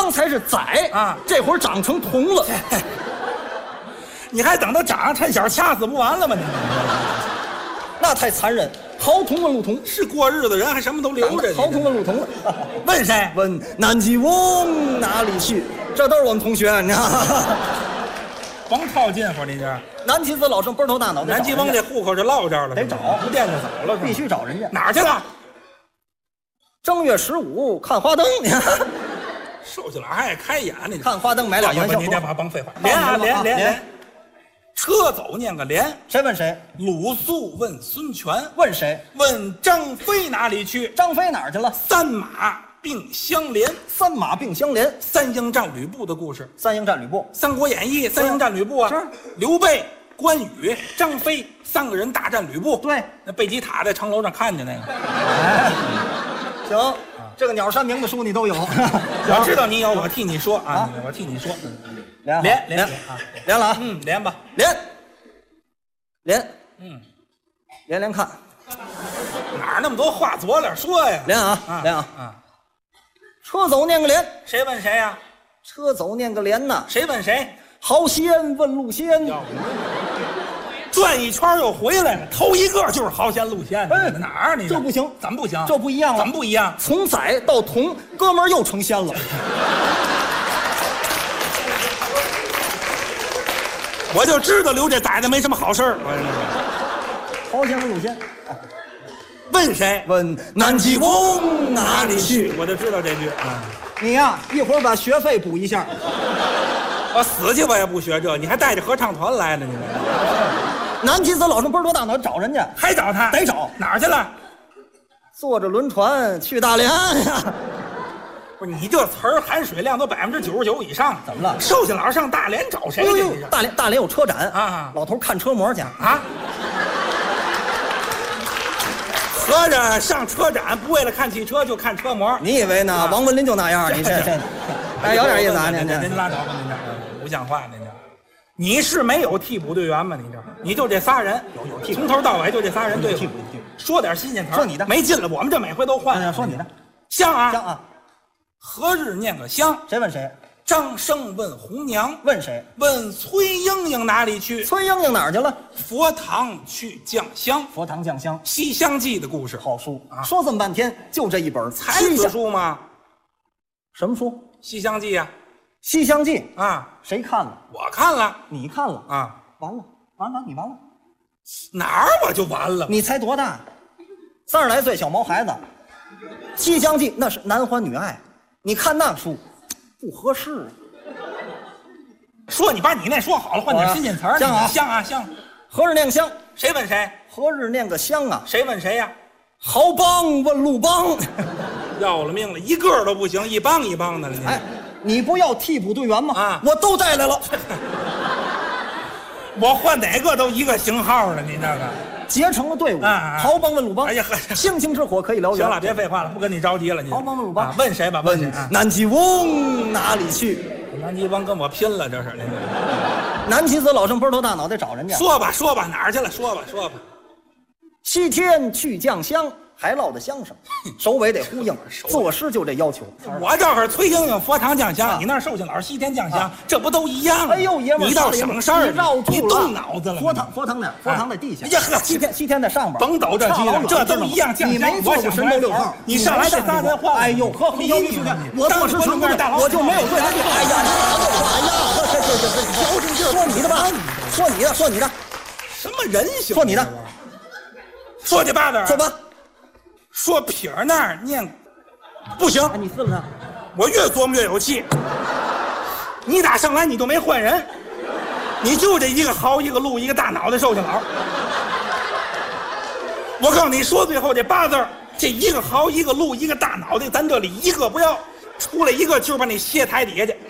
刚才是宰啊， 这会儿长成铜了。 你还等到长趁小掐死不完了吗？你那太残忍。豪铜问路铜， 是过日子人还什么都留着。 豪铜问路铜了。 问谁？ 问南极翁哪里去？这都是我们同学，你知道吗？ 甭套近乎，你这南极子老生奔头大脑袋， 南极翁这户口就落这儿了， 得找， 不见就走了， 必须找人家。 哪儿去了？ 正月15看花灯， 瘦小佬还爱开眼呢。 看花灯买俩元宵。 你别甭废话，连啊连。车走念个连， 谁问谁？ 鲁肃问孙权， 问谁？ 问张飞哪里去？ 张飞哪儿去了？ 三马并相连， 三马并相连， 三英战吕布的故事。 三英战吕布， 《三国演义》三英战吕布啊， 是刘备、关羽、张飞三个人大战吕布。 对， 那贝吉塔在城楼上看见那个。 哎，行，这个鸟山明的书你都有。 我知道你有，我替你说啊，我替你说。连啊， 连了啊， 连吧， 连，连看， 哪那么多话左脸说呀？ 连啊，连啊，车走念个连， 谁问谁呀？ 车走念个连呐， 谁问谁？ 豪仙问路仙， 转一圈又回来了，头一个就是豪仙路仙。 哎哪儿你这不行， 怎么不行？ 这不一样了， 怎么不一样？ 从宰到铜，哥们儿又成仙了。 我就知道留这崽子没什么好事儿。 豪仙问路仙， 问谁？ 问南极翁哪里去？ 我就知道这句啊。 你呀，一会儿把学费补一下。 我死去我也不学这，你还带着合唱团来呢？你南极子老生奔多大脑找人家， 还找他？ 得找哪儿去了？ 坐着轮船去大连呀。 不是你这词儿含水量都99%以上， 怎么了？ 寿星老上大连找谁去？ 大连有车展啊， 老头看车模去啊。合着上车展不为了看汽车就看车模？ 你以为呢？王文林就那样？你这，哎，有点意思啊！ 您拉倒吧，您这不像话，您这。你是没有替补队员吗？你就这仨人，有替补，从头到尾就这仨人对付。说点新鲜词儿， 说你的没劲了，我们这每回都换。 说你的， 香啊香啊！ 何日念个香？ 谁问谁？ 张生问红娘， 问谁？ 问崔莺莺哪里去？ 崔莺莺哪儿去了？ 佛堂去酱香。 佛堂酱香，《 西厢记》的故事， 好书啊！说这么半天，就这一本才子书吗？ 什么书？ 《西厢记》啊，《 西厢记》 啊， 谁看了？ 我看了， 你看了啊？ 完了，你完了， 哪儿我就完了？ 你才多大？30来岁小毛孩子，《西厢记》那是男欢女爱，你看那书不合适。 说你把你那说好了，换点新鲜词儿。 香啊香啊香！ 何日念个香？ 谁问谁？ 何日念个香啊？ 谁问谁呀？ 豪帮问路帮， 要了命了，一个都不行，一帮一帮的了。 哎，你不要替补队员吗？ 啊， 我都带来了。 我换哪个都一个型号了，你那个结成了队伍。豪帮问鲁帮。 哎呀呵， 星星之火可以燎原。 行了，别废话了，不跟你着急了。你豪帮问鲁帮， 问谁吧？问南极翁哪里去？ 南极翁跟我拼了，这是。 南极子老生奔头大脑袋找人家。 说吧，哪儿去了？说吧。 西天去酱香，还落得香声，首尾得呼应，作诗就这要求。 我这儿崔莺莺佛堂酱香，你那儿寿星老西天酱香，这不都一样？ 哎呦，爷们儿， 你倒省事儿，你动脑子了。 佛堂哪？佛堂在地下。 哎呀呵， 西天在上边。 甭抖这鸡了，这都一样酱香。 你没做过神州六号， 你上来这仨人话， 哎呦呵，我做事成功，我就没有对他。哎呀，这，瞧这劲儿，说你的吧，说你的， 什么人性？ 说你的。 说这八字， 说吧， 说撇儿那儿念，不行， 你撕了他， 我越琢磨越有气。你打上来你都没换人，你就这一个豪一个禄一个大脑袋寿星老。我告诉你说最后这八字，这一个豪一个禄一个大脑袋，咱这里一个不要，出来一个就是把你卸台底下去。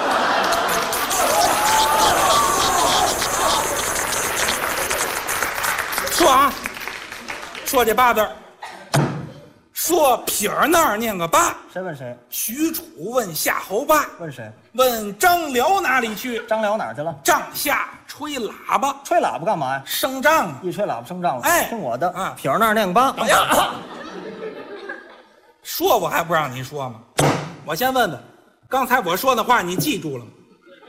说啊。说这八字，说撇儿那儿念个八。 谁问谁？ 许褚问夏侯霸。 问谁？ 问张辽哪里去？ 张辽哪儿去了？ 帐下吹喇叭。 吹喇叭干嘛呀？ 升帐。 一吹喇叭升帐了。 哎， 听我的啊！ 撇儿那儿念个八。 哎呀，说我还不让你说吗？我先问问， 刚才我说的话你记住了吗？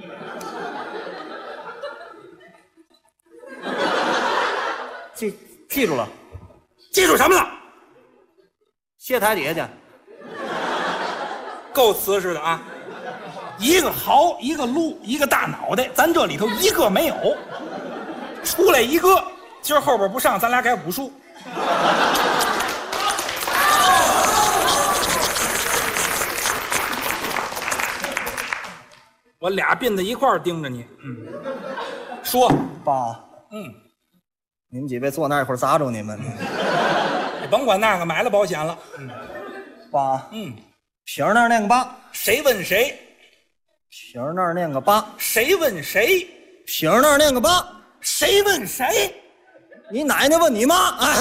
记住了。 记住什么了？ 谢台底下去。 够瓷实的啊！一个豪，一个撸，一个大脑袋，咱这里头一个没有，出来一个，今儿后边不上，咱俩改武术。我俩鬓子一块儿盯着你，说， 爸，你们几位坐那一会儿砸着你们。 你甭管那个，买了保险了。 爸，瓶那儿念个8， 谁问谁？ 瓶那儿念个8， 谁问谁？ 瓶那儿念个8， 谁问谁？ 你奶奶问你妈。哎，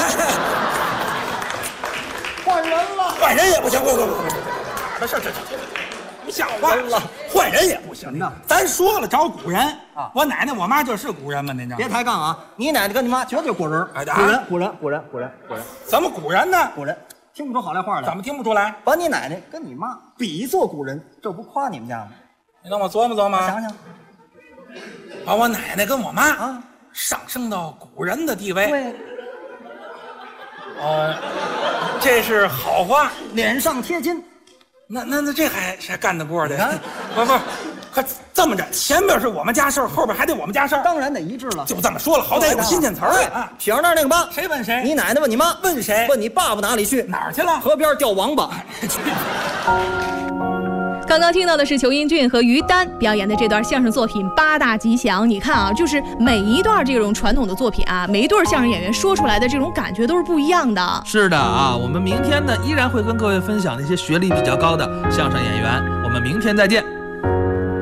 换人了， 换人也不行，这不像话了，换人也不行呢。 咱说了找古人啊，我奶奶我妈就是古人吗？那别抬杠啊！你奶奶跟你妈绝对古人，古人。 怎么古人呢？ 古人听不出好赖话来。 怎么听不出来？ 把你奶奶跟你妈比作古人，这不夸你们家吗？ 你让我琢磨琢磨， 想想， 把我奶奶跟我妈啊上升到古人的地位。 对， 这是好话， 脸上贴金。 那这还干得过的？不，可这么着，前边是我们家事儿，后边还得我们家事儿， 当然得一致了。 就这么说了，好歹有新鲜词儿啊。 瓶那儿那个8， 谁问谁？ 你奶奶问你妈， 问谁？ 问你爸爸哪里去？ 哪儿去了？ 河边钓王八。 刚刚听到的是裘英俊和于丹表演的这段相声作品《8大吉祥》。你看啊，就是每一段这种传统的作品啊，每一对相声演员说出来的这种感觉都是不一样的。 是的啊，我们明天呢依然会跟各位分享那些学历比较高的相声演员。我们明天再见。